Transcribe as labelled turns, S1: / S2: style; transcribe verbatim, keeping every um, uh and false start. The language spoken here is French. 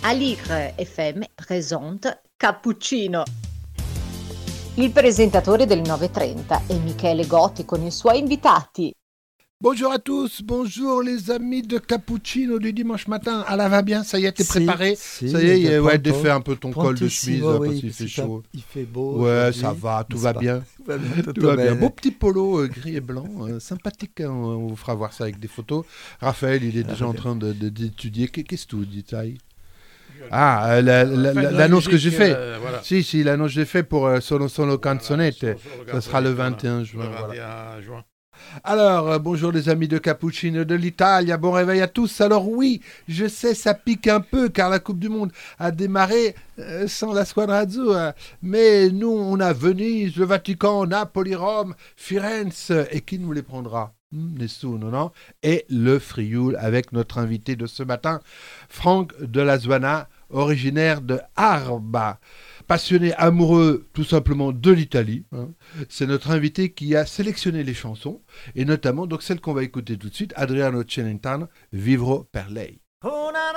S1: Aligre F M présente Cappuccino. Il presentatore del nove e trenta è Michele Gotti con i suoi invitati.
S2: Bonjour à tous, bonjour les amis de Cappuccino du dimanche matin. Ah là, va bien, ça y est, t'es préparé?
S3: Si,
S2: Ça y est, y a- ouais,
S3: pronto,
S2: défais un peu ton col de chemise
S3: prontissimo,
S2: hein, parce
S3: oui,
S2: qu'il fait
S3: c'est un-
S2: chaud.
S3: Il fait beau.
S2: Ouais,
S3: aujourd'hui,
S2: ça va, tout
S3: n'est-ce
S2: va
S3: pas?
S2: bien.
S3: Tout va bien,
S2: Tout
S3: tutto
S2: va bien.
S3: bene.
S2: Beau petit polo euh, gris et blanc, euh, sympathique. Hein, on vous fera voir ça avec des photos. Raphaël, il est déjà en train de, de- d'étudier. Qu'est- Qu'est-ce que tu dis, Taï? Ah, euh, la- la- la- l'annonce que j'ai fait.
S4: Euh, voilà.
S2: Si, si, l'annonce que j'ai fait pour euh, Solo Solo
S4: Voilà,
S2: Canzonette.
S4: sur- sur le
S2: Ça sera le
S4: voilà.
S2: vingt et un juin.
S4: Le
S2: voilà.
S4: vingt et un juin.
S2: Alors, euh, bonjour les amis de Cappuccino de l'Italie, bon réveil à tous. Alors oui, je sais, ça pique un peu car la Coupe du Monde a démarré euh, sans la Squadra Azzurra. Mais nous, on a Venise, le Vatican, Napoli, Rome, Firenze. Et qui nous les prendra? Hmm, Nessuno, non? Et le Frioul avec notre invité de ce matin, Franck de la Zuana, originaire de Arba. Passionné, amoureux tout simplement de l'Italie. Hein. C'est notre invité qui a sélectionné les chansons, et notamment donc celle qu'on va écouter tout de suite, Adriano Celentano, Vivro per lei.